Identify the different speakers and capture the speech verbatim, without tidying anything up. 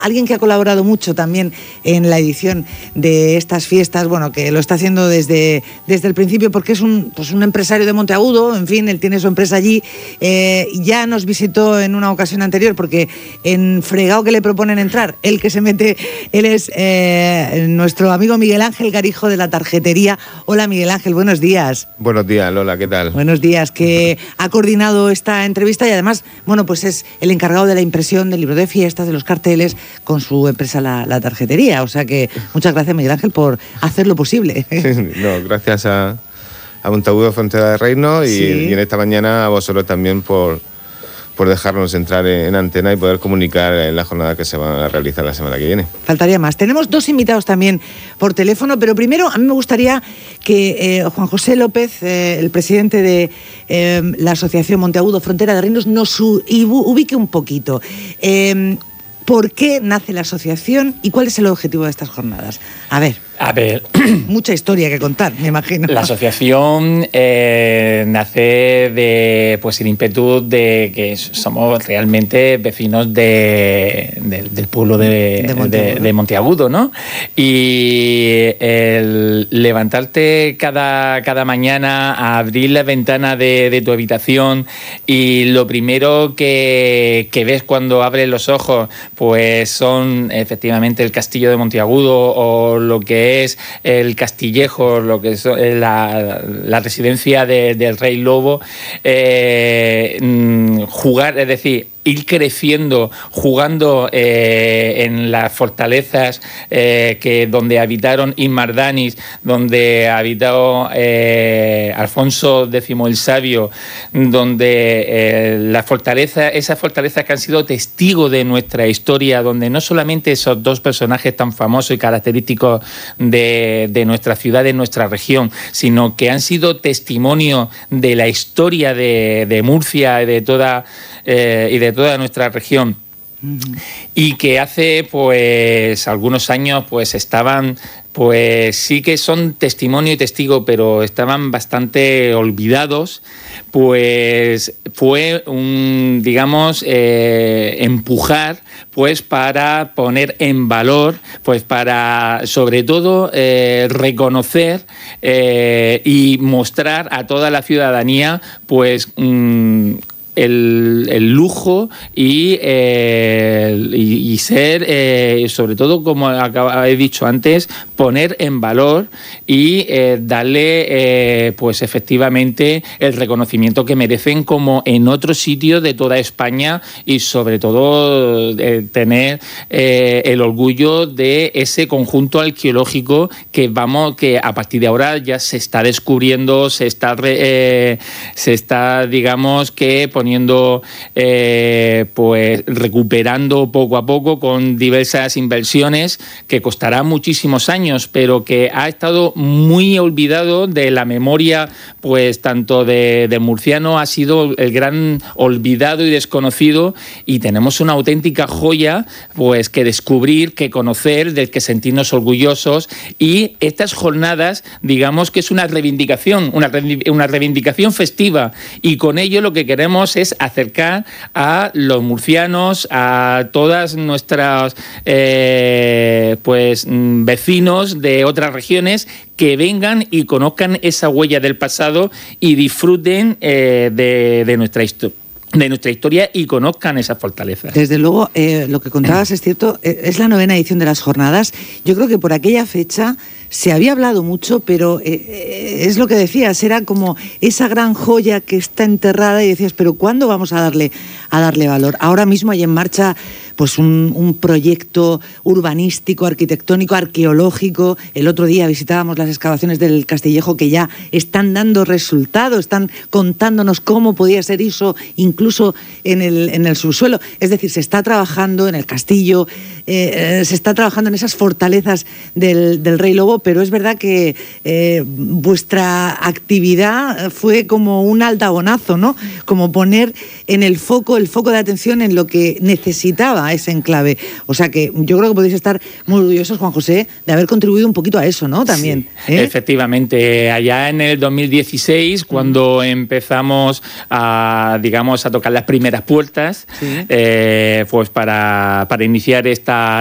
Speaker 1: alguien que ha colaborado mucho también en la edición de estas fiestas, bueno, que lo está haciendo desde, desde el principio porque es un, pues un empresario de Monteagudo, en fin, él tiene su empresa allí. Eh, ya nos visitó en una ocasión anterior porque en fregado que le proponen entrar, el que se mete, él es eh, nuestro amigo Miguel Ángel Garijo de la Tarjetería. Hola Miguel Ángel, buenos días.
Speaker 2: Buenos días, Lola, ¿qué tal?
Speaker 1: Buenos días, que ha coordinado esta entrevista y además, bueno, pues es el encargado de la impresión del libro de fiestas, de los carteles, con su empresa la, la Tarjetería. O sea que muchas gracias, Miguel Ángel, por hacer lo posible.
Speaker 2: No, gracias a, a Monteagudo Frontera de Reino y, sí. y en esta mañana a vosotros también por, por dejarnos entrar en, en antena y poder comunicar en la jornada que se va a realizar la semana que viene.
Speaker 1: Faltaría más. Tenemos dos invitados también por teléfono, pero primero a mí me gustaría que eh, Juan José López, eh, el presidente de eh, la Asociación Monteagudo Frontera de Reinos, nos ubique un poquito. Eh, ¿Por qué nace la asociación y cuál es el objetivo de estas jornadas? A ver.
Speaker 3: A ver.
Speaker 1: Mucha historia que contar, me imagino.
Speaker 3: La asociación eh, nace de, pues, el ímpetu de que somos realmente vecinos de, de, del pueblo de, de, Monteagudo. De, de Monteagudo, ¿no? Y el levantarte cada, cada mañana a abrir la ventana de, de tu habitación y lo primero que, que ves cuando abres los ojos, pues son efectivamente el castillo de Monteagudo o lo que es el Castillejo, lo que es la, la residencia de, del Rey Lobo, eh, jugar, es decir, ir creciendo, jugando eh, en las fortalezas eh, que donde habitaron Inmardanis, donde habitó eh, Alfonso X el Sabio, donde eh, la fortaleza, esas fortalezas que han sido testigos de nuestra historia, donde no solamente esos dos personajes tan famosos y característicos de, de nuestra ciudad, de nuestra región, sino que han sido testimonio de la historia de, de Murcia y de toda eh, y de toda nuestra región. Uh-huh. Y que hace pues algunos años pues estaban, pues sí que son testimonio y testigo, pero estaban bastante olvidados. Pues fue un, digamos, eh, empujar pues para poner en valor, pues para sobre todo eh, reconocer eh, y mostrar a toda la ciudadanía pues mmm, El, el lujo y, eh, y, y ser, eh, sobre todo, como acaba, he dicho antes, poner en valor y eh, darle, eh, pues efectivamente, el reconocimiento que merecen como en otros sitios de toda España y, sobre todo, eh, tener eh, el orgullo de ese conjunto arqueológico que vamos, que a partir de ahora ya se está descubriendo, se está, eh, se está, digamos, que poniendo, eh, pues recuperando poco a poco con diversas inversiones que costará muchísimos años, pero que ha estado muy olvidado de la memoria, pues tanto de, de murciano, ha sido el gran olvidado y desconocido, y tenemos una auténtica joya pues que descubrir, que conocer, del que sentirnos orgullosos. Y estas jornadas, digamos que es una reivindicación, una, una reivindicación festiva, y con ello lo que queremos es acercar a los murcianos, a todas nuestras eh, pues vecinos de otras regiones, que vengan y conozcan esa huella del pasado y disfruten eh, de, de nuestra historia. de nuestra historia y conozcan esas fortalezas.
Speaker 1: Desde luego, eh, lo que contabas es cierto, eh, es la novena edición de las jornadas. Yo creo que por aquella fecha se había hablado mucho, pero eh, es lo que decías, era como esa gran joya que está enterrada y decías, pero ¿cuándo vamos a darle, a darle valor? Ahora mismo hay en marcha pues un, un proyecto urbanístico, arquitectónico, arqueológico. El otro día visitábamos las excavaciones del Castillejo que ya están dando resultados, están contándonos cómo podía ser eso incluso en el, en el subsuelo. Es decir, se está trabajando en el castillo, eh, se está trabajando en esas fortalezas del, del Rey Lobo, pero es verdad que eh, vuestra actividad fue como un aldabonazo, ¿no? Como poner en el foco, el foco de atención en lo que necesitaba a ese enclave. O sea que yo creo que podéis estar muy orgullosos, Juan José, de haber contribuido un poquito a eso, ¿no? También.
Speaker 3: Sí, ¿eh? Efectivamente, allá en el dos mil dieciséis, cuando empezamos a, digamos, a tocar las primeras puertas, sí. eh, pues para, para iniciar esta